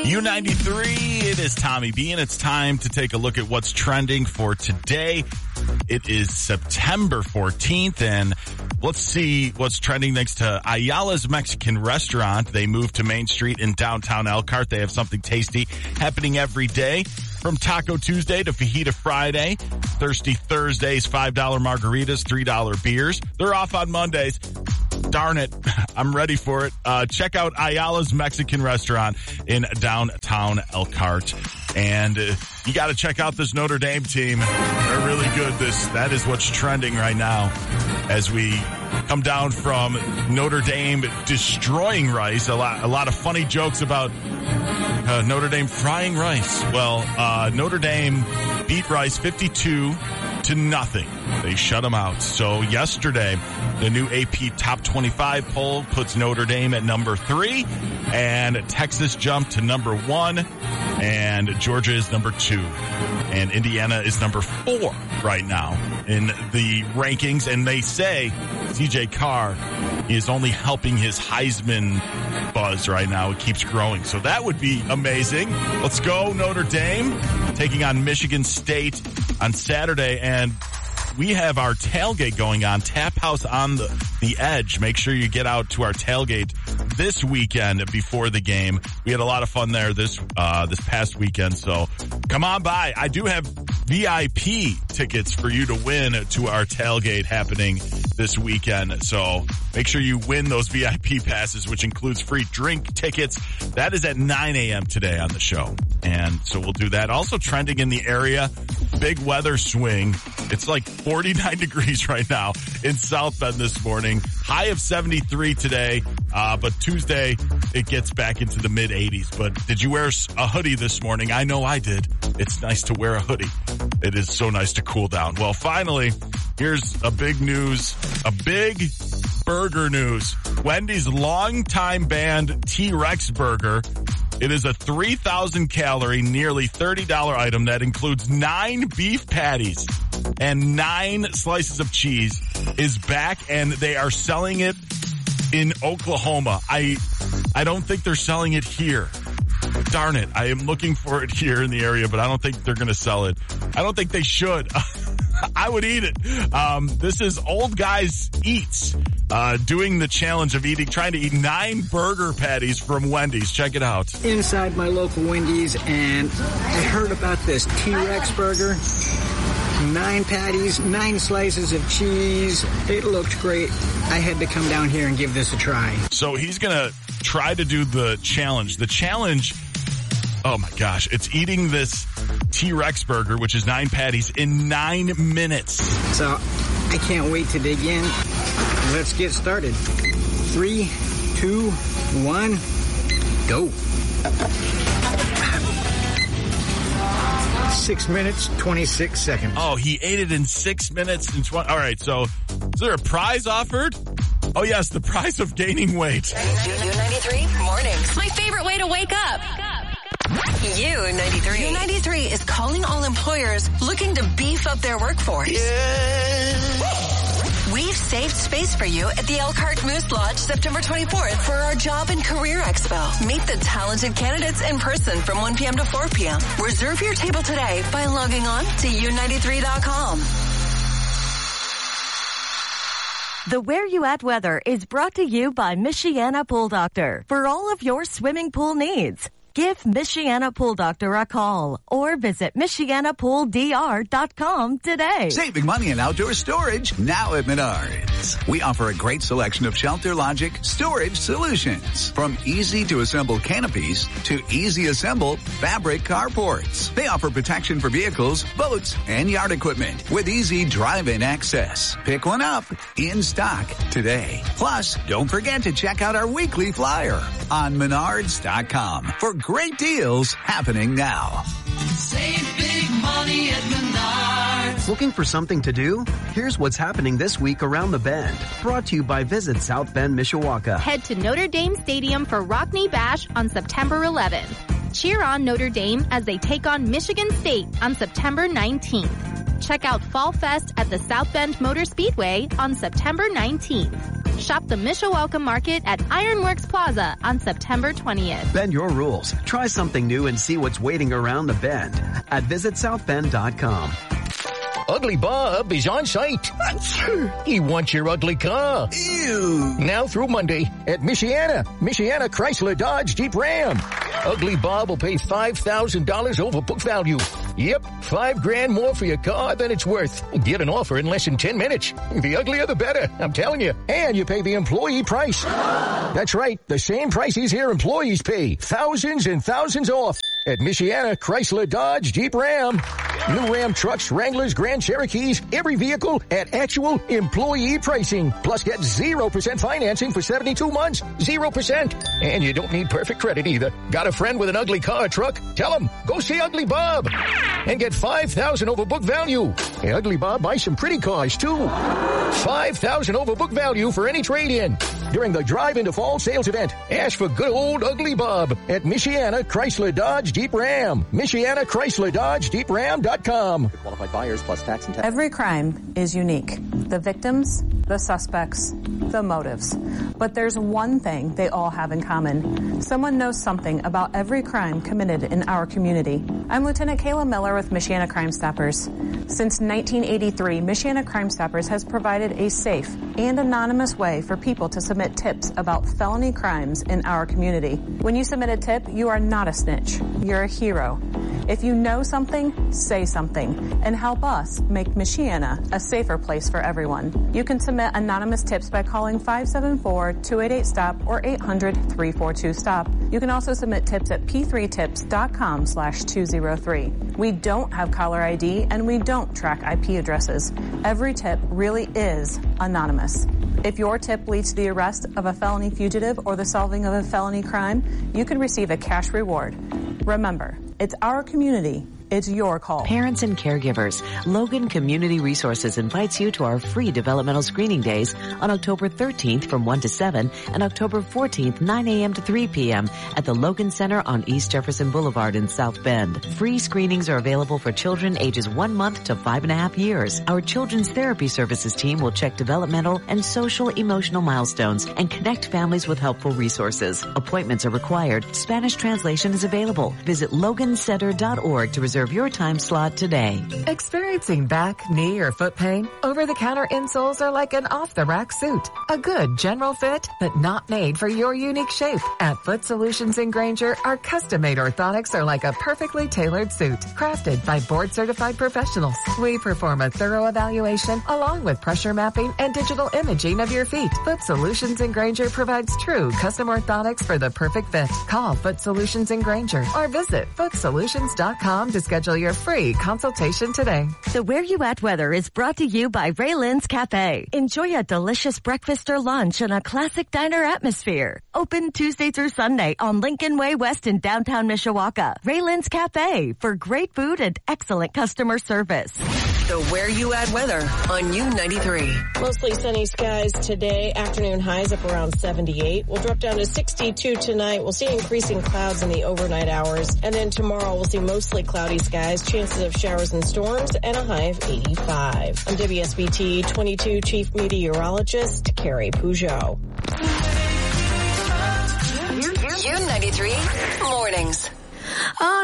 U93, it is Tommy B, and it's time to take a look at what's trending for today. It is September 14th, and let's see what's trending next to Ayala's Mexican Restaurant. They moved to Main Street in downtown Elkhart. They have something tasty happening every day. From Taco Tuesday to Fajita Friday, Thirsty Thursdays, $5 margaritas, $3 beers. They're off on Mondays. Darn it. I'm ready for it. Check out Ayala's Mexican Restaurant in downtown Elkhart. And you got to check out this Notre Dame team. They're really good. That is what's trending right now as we come down from Notre Dame destroying Rice. A lot of funny jokes about Notre Dame frying Rice. Well, Notre Dame beat Rice 52-0. They shut them out. So yesterday, the new AP Top 25 poll puts Notre Dame at number 3, and Texas jumped to number 1, and Georgia is number 2, and Indiana is number 4 right now in the rankings. And they say CJ Carr is only helping his Heisman buzz right now. It keeps growing. So that would be amazing. Let's go Notre Dame taking on Michigan State on Saturday. And we have our tailgate going on, Tap House on the Edge. Make sure you get out to our tailgate this weekend before the game. We had a lot of fun there this past weekend, so come on by. I do have VIP tickets for you to win to our tailgate happening this weekend, so make sure you win those VIP passes, which includes free drink tickets. That is at 9 a.m. today on the show, and so we'll do that. Also trending in the area, big weather swing. It's like 49 degrees right now in South Bend this morning. High of 73 today, but Tuesday it gets back into the mid-80s. But did you wear a hoodie this morning? I know I did. It's nice to wear a hoodie. It is so nice to cool down. Well, finally, here's a big burger news. Wendy's longtime banned T-Rex burger. It is a 3,000 calorie, nearly $30 item that includes 9 beef patties and 9 slices of cheese, is back, and they are selling it in Oklahoma. I don't think they're selling it here. Darn it. I am looking for it here in the area, but I don't think they're going to sell it. I don't think they should. I would eat it. This is Old Guys Eats, doing the challenge of trying to eat 9 burger patties from Wendy's. Check it out. Inside my local Wendy's, and I heard about this T-Rex burger. 9 patties, 9 slices of cheese. It looked great. I had to come down here and give this a try. So he's going to try to do the challenge. The challenge, oh my gosh, it's eating this T-Rex burger, which is 9 patties, in 9 minutes. So I can't wait to dig in. Let's get started. 3, 2, 1, go. 6 minutes, 26 seconds. Oh, he ate it in 6 minutes and 20. All right, so is there a prize offered? Oh, yes, the prize of gaining weight. U93 mornings. My favorite way to wake up. U93. U93 is calling all employers looking to beef up their workforce. Yeah. We've saved space for you at the Elkhart Moose Lodge September 24th for our Job and Career Expo. Meet the talented candidates in person from 1 p.m. to 4 p.m. Reserve your table today by logging on to U93.com. The Where You At weather is brought to you by Michiana Pool Doctor for all of your swimming pool needs. Give Michiana Pool Doctor a call or visit MichianaPoolDR.com today. Saving money in outdoor storage now at Menards. We offer a great selection of Shelter Logic storage solutions. From easy to assemble canopies to easy assemble fabric carports. They offer protection for vehicles, boats, and yard equipment with easy drive-in access. Pick one up in stock today. Plus, don't forget to check out our weekly flyer on Menards.com for great deals happening now. Save big money at Menards. Looking for something to do? Here's what's happening this week around the Bend. Brought to you by Visit South Bend, Mishawaka. Head to Notre Dame Stadium for Rockney Bash on September 11th. Cheer on Notre Dame as they take on Michigan State on September 19th. Check out Fall Fest at the South Bend Motor Speedway on September 19th. Shop the Mishawaka Market at Ironworks Plaza on September 20th. Bend your rules. Try something new and see what's waiting around the bend at visitsouthbend.com. Ugly Bob is on site. He wants your ugly car. Ew. Now through Monday at Michiana Chrysler Dodge Jeep Ram. Ugly Bob will pay $5,000 over book value. Yep, $5,000 more for your car than it's worth. Get an offer in less than 10 minutes. The uglier the better, I'm telling you. And you pay the employee price. That's right, the same prices here employees pay. Thousands and thousands off at Michiana Chrysler Dodge Jeep Ram. New Ram trucks, Wranglers, Grand Cherokees, every vehicle at actual employee pricing. Plus get 0% financing for 72 months. 0%. And you don't need perfect credit either. Got a friend with an ugly car or truck? Tell him, go see Ugly Bob. And get $5,000 over book value. Hey, Ugly Bob buys some pretty cars too. $5,000 over book value for any trade-in. During the Drive into Fall sales event, ask for good old Ugly Bob at Michiana Chrysler Dodge Jeep Ram. Michiana Chrysler Dodge Jeep Ram.com. Qualified buyers plus tax and tax. Every crime is unique. The victims, the suspects, the motives. But there's one thing they all have in common. Someone knows something about every crime committed in our community. I'm Lieutenant Kayla Miller with Michiana Crime Stoppers. Since 1983, Michiana Crime Stoppers has provided a safe and anonymous way for people to submit tips about felony crimes in our community. When you submit a tip, you are not a snitch. You're a hero. If you know something, say something, and help us make Michiana a safer place for everyone. You can submit anonymous tips by calling 574-288-STOP or 800-342-STOP. You can also submit tips at p3tips.com/203. We don't have caller ID and we don't track IP addresses. Every tip really is anonymous. If your tip leads to the arrest of a felony fugitive or the solving of a felony crime, you can receive a cash reward. Remember, it's our community. It's your call. Parents and caregivers, Logan Community Resources invites you to our free developmental screening days on October 13th from 1 to 7 and October 14th, 9 a.m. to 3 p.m. at the Logan Center on East Jefferson Boulevard in South Bend. Free screenings are available for children ages 1 month to 5.5 years. Our Children's Therapy Services team will check developmental and social emotional milestones and connect families with helpful resources. Appointments are required. Spanish translation is available. Visit logancenter.org to reserve your time slot today. Experiencing back, knee, or foot pain? Over-the-counter insoles are like an off-the-rack suit. A good general fit, but not made for your unique shape. At Foot Solutions in Granger, our custom-made orthotics are like a perfectly tailored suit, crafted by board-certified professionals. We perform a thorough evaluation along with pressure mapping and digital imaging of your feet. Foot Solutions in Granger provides true custom orthotics for the perfect fit. Call Foot Solutions in Granger or visit footsolutions.com to schedule your free consultation today. The Where You At weather is brought to you by Raylan's Cafe. Enjoy a delicious breakfast or lunch in a classic diner atmosphere. Open Tuesday through Sunday on Lincoln Way West in downtown Mishawaka. Raylan's Cafe for great food and excellent customer service. The Where You At weather on U93. Mostly sunny skies today. Afternoon highs up around 78. We'll drop down to 62 tonight. We'll see increasing clouds in the overnight hours. And then tomorrow we'll see mostly cloudy skies, chances of showers and storms, and a high of 85. I'm WSBT 22 Chief Meteorologist Carrie Peugeot. U93 Mornings.